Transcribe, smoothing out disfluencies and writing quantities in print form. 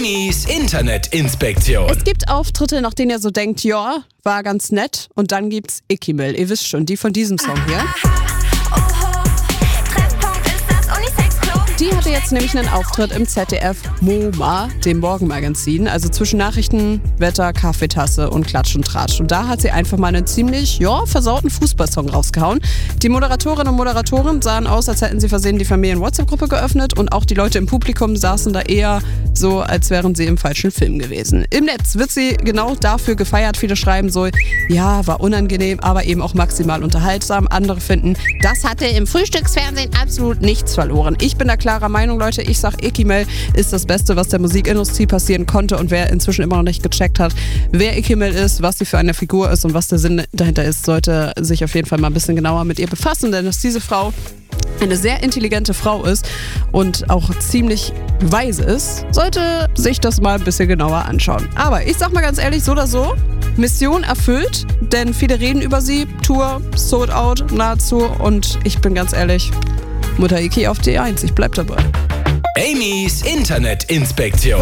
Amy's Internetinspektion. Es gibt Auftritte, nach denen ihr so denkt, ja, war ganz nett. Und dann gibt's Icky-Mill. Ihr wisst schon, die von diesem Song hier. Die hatte jetzt nämlich einen Auftritt im ZDF MoMA, dem Morgenmagazin, also zwischen Nachrichten, Wetter, Kaffeetasse und Klatsch und Tratsch. Und da hat sie einfach mal einen ziemlich, versauten Fußballsong rausgehauen. Die Moderatorinnen und Moderatoren sahen aus, als hätten sie versehen die Familien-WhatsApp-Gruppe geöffnet und auch die Leute im Publikum saßen da eher so, als wären sie im falschen Film gewesen. Im Netz wird sie genau dafür gefeiert. Viele schreiben so, ja, war unangenehm, aber eben auch maximal unterhaltsam. Andere finden, das hatte im Frühstücksfernsehen absolut nichts verloren. Ich bin da klarer Meinung, Leute. Ich sag, Icky-Mill ist das Beste, was der Musikindustrie passieren konnte. Und wer inzwischen immer noch nicht gecheckt hat, wer Icky-Mill ist, was sie für eine Figur ist und was der Sinn dahinter ist, sollte sich auf jeden Fall mal ein bisschen genauer mit ihr befassen. Denn dass diese Frau eine sehr intelligente Frau ist und auch ziemlich weise ist, sollte sich das mal ein bisschen genauer anschauen. Aber ich sag mal ganz ehrlich, so oder so, Mission erfüllt, denn viele reden über sie, Tour, sold out, nahezu. Und ich bin ganz ehrlich, Mutter Icky auf D1, ich bleib dabei. Amy's Internetinspektion.